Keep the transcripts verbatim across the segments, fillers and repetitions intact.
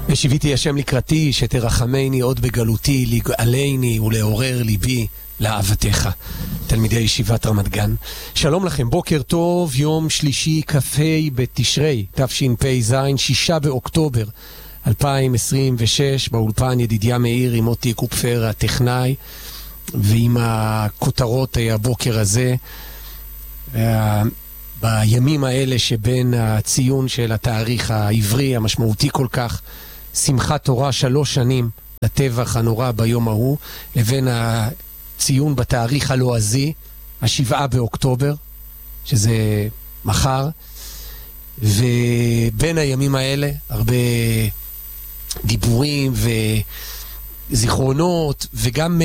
ושיביתי השם לקראתי, שתרחמני עוד בגלותי, לגאלני ולעורר ליבי לאהבתך. תלמידי ישיבת רמת גן, שלום לכם, בוקר טוב, יום שלישי כ"ה בתשרי תשפ"ז, שישה באוקטובר אלפיים עשרים ושש, באולפן ידידיה מאיר עם מוטי קופפר הטכנאי, ועם הכותרות הבוקר הזה, בימים האלה שבין הציון של התאריך העברי המשמעותי כל כך, שמחת תורה שלוש שנים לטבח הנורא ביום ההוא, לבין הציון בתאריך הלועזי, השבעה באוקטובר, שזה מחר, ובין הימים האלה הרבה דיבורים וזיכרונות, וגם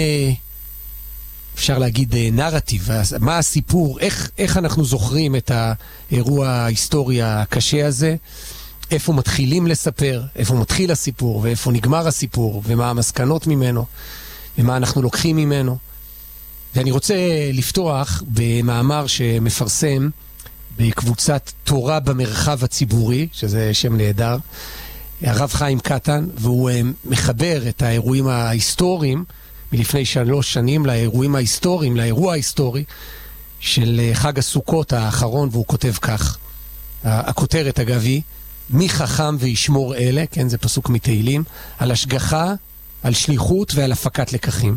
אפשר להגיד נרטיב, מה הסיפור, איך, איך אנחנו זוכרים את האירוע ההיסטורי הקשה הזה, איפה מתחילים לספר, איפה מתחיל הסיפור, ואיפה נגמר הסיפור, ומה המסקנות ממנו, ומה אנחנו לוקחים ממנו. ואני רוצה לפתוח במאמר שמפרסם בקבוצת תורה במרחב הציבורי, שזה שם נהדר, הרב חיים קטן, והוא מחבר את האירועים ההיסטוריים מלפני שלוש שנים לאירועים ההיסטוריים, לאירוע ההיסטורי של חג הסוכות האחרון, והוא כותב כך. הכותרת אגב היא, מי חכם וישמור אלה, כן, זה פסוק מתהילים, על השגחה, על שליחות ועל הפקת לקחים.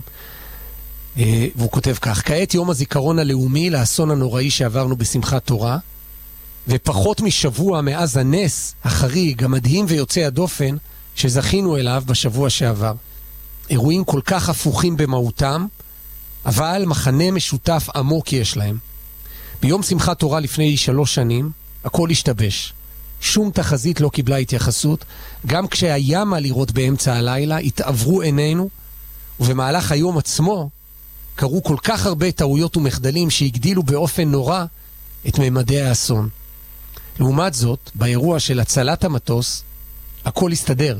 והוא כותב כך, כעת יום הזיכרון הלאומי לאסון הנוראי שעברנו בשמחת תורה, ופחות משבוע מאז הנס החריג, המדהים ויוצא הדופן, שזכינו אליו בשבוע שעבר. אירועים כל כך הפוכים במהותם, אבל מחנה משותף עמוק יש להם. ביום שמחת תורה לפני שלוש שנים, הכל השתבש. שום תחזית לא קיבלה התייחסות, גם כשהיה מה לראות באמצע הלילה, התעברו עינינו, ובמהלך היום עצמו, קרו כל כך הרבה טעויות ומחדלים שהגדילו באופן נורא את ממדי האסון. לעומת זאת, באירוע של הצלת המטוס, הכל הסתדר.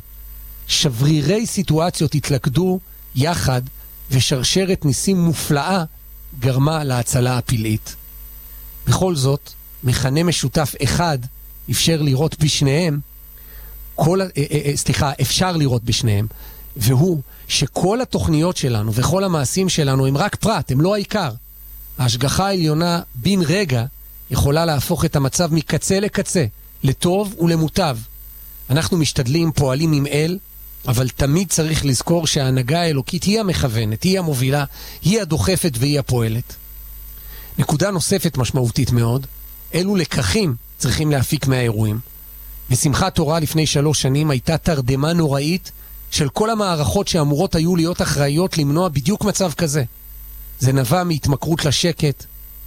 שברירי סיטואציות התלכדו יחד, ושרשרת ניסים מופלאה גרמה להצלה הפלאית. בכל זאת, מכנה משותף אחד אפשר לראות בשניהם, כל, אה, אה, סליחה, אפשר לראות בשניהם, והוא שכל התוכניות שלנו וכל המעשים שלנו הם רק פרט, הם לא העיקר. ההשגחה העליונה בין רגע יכולה להפוך את המצב מקצה לקצה, לטוב ולמוטב. אנחנו משתדלים, פועלים עם אל, אבל תמיד צריך לזכור שההנהגה האלוקית היא המכוונת, היא המובילה, היא הדוחפת והיא הפועלת. נקודה נוספת משמעותית מאוד, אלו לקחים צריכים להפיק מהאירועים. בשמחת תורה לפני שלוש שנים הייתה תרדמה נוראית של כל המערכות שאמורות היו להיות אחראיות למנוע בדיוק מצב כזה. זה נבע מהתמכרות לשקט,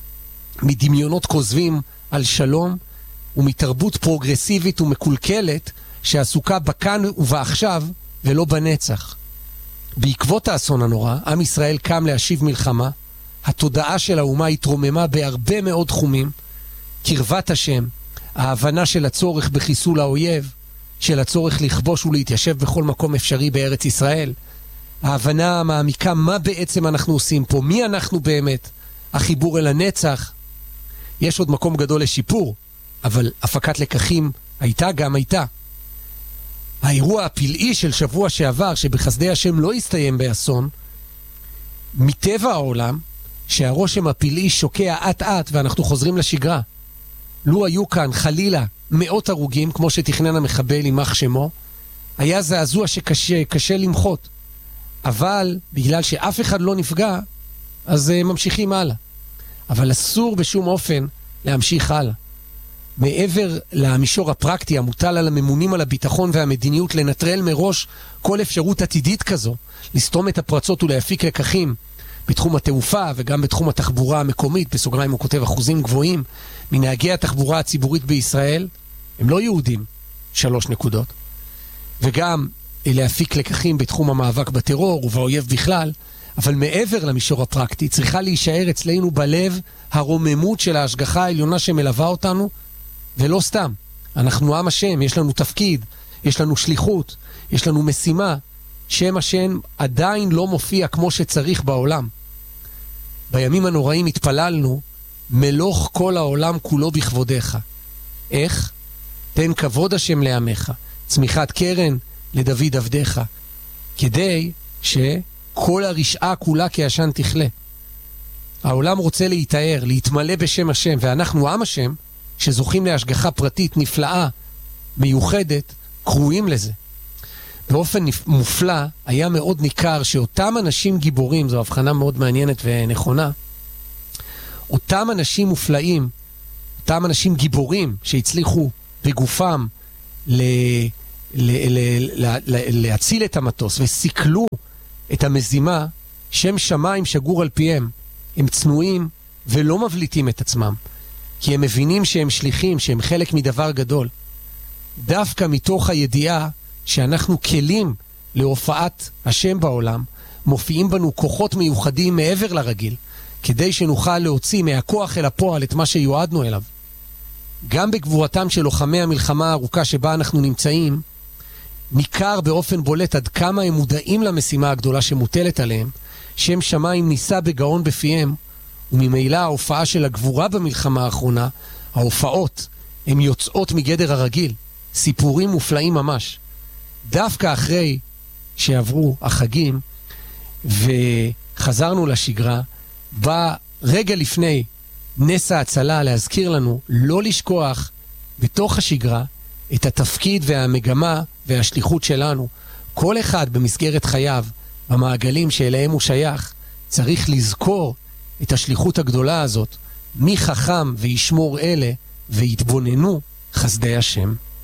מדמיונות כוזבים על שלום, ומתרבות פרוגרסיבית ומקולקלת שעסוקה בכאן ובעכשיו ולא בנצח. בעקבות האסון הנורא, עם ישראל קם להשיב מלחמה, התודעה של האומה התרוממה בהרבה מאוד תחומים, קרבת השם, ההבנה של הצורך בחיסול האויב, של הצורך לכבוש ולהתיישב בכל מקום אפשרי בארץ ישראל, ההבנה המעמיקה מה בעצם אנחנו עושים פה, מי אנחנו באמת, החיבור אל הנצח. יש עוד מקום גדול לשיפור, אבל הפקת לקחים הייתה גם הייתה. האירוע הפלאי של שבוע שעבר, שבחסדי השם לא הסתיים באסון, מטבע העולם, שהרושם הפלאי שוקע עט עט ואנחנו חוזרים לשגרה. לו היו כאן חלילה מאות הרוגים, כמו שתכנן המחבל יימח שמו, היה זעזוע שקשה קשה למחות. אבל בגלל שאף אחד לא נפגע, אז uh, ממשיכים הלאה. אבל אסור בשום אופן להמשיך הלאה. מעבר למישור הפרקטי המוטל על הממונים על הביטחון והמדיניות לנטרל מראש כל אפשרות עתידית כזו, לסתום את הפרצות ולהפיק לקחים בתחום התעופה וגם בתחום התחבורה המקומית, בסוגריים הוא כותב אחוזים גבוהים, מנהגי התחבורה הציבורית בישראל, הם לא יהודים, שלוש נקודות. וגם להפיק לקחים בתחום המאבק בטרור ובאויב בכלל, אבל מעבר למישור הפרקטי, צריכה להישאר אצלנו בלב הרוממות של ההשגחה העליונה שמלווה אותנו, ולא סתם. אנחנו עם השם, יש לנו תפקיד, יש לנו שליחות, יש לנו משימה, שם השם עדיין לא מופיע כמו שצריך בעולם. בימים הנוראים התפללנו, מלוך כל העולם כולו בכבודך. איך? תן כבוד השם לעמך, צמיחת קרן, לדוד עבדיך, כדי שכל הרשעה כולה כעשן תכלה. העולם רוצה להתאר, להתמלא בשם השם, ואנחנו עם השם, שזוכים להשגחה פרטית נפלאה, מיוחדת, קרואים לזה. באופן מופלא היה מאוד ניכר שאותם אנשים גיבורים, זו הבחנה מאוד מעניינת ונכונה, אותם אנשים מופלאים, אותם אנשים גיבורים שהצליחו בגופם ל... ל... ל... ל... ל... להציל את המטוס וסיכלו את המזימה, שם שמיים שגור על פיהם. הם צנועים ולא מבליטים את עצמם, כי הם מבינים שהם שליחים, שהם חלק מדבר גדול. דווקא מתוך הידיעה שאנחנו כלים להופעת השם בעולם, מופיעים בנו כוחות מיוחדים מעבר לרגיל, כדי שנוכל להוציא מהכוח אל הפועל את מה שיועדנו אליו. גם בגבורתם של לוחמי המלחמה הארוכה שבה אנחנו נמצאים, ניכר באופן בולט עד כמה הם מודעים למשימה הגדולה שמוטלת עליהם. שם שמיים ניסה בגאון בפיהם, וממילא ההופעה של הגבורה במלחמה האחרונה, ההופעות, הן יוצאות מגדר הרגיל, סיפורים מופלאים ממש. דווקא אחרי שעברו החגים וחזרנו לשגרה, בא רגע לפני נס ההצלה להזכיר לנו לא לשכוח בתוך השגרה את התפקיד והמגמה והשליחות שלנו. כל אחד במסגרת חייו, במעגלים שאליהם הוא שייך, צריך לזכור את השליחות הגדולה הזאת. מי חכם וישמור אלה ויתבוננו חסדי השם.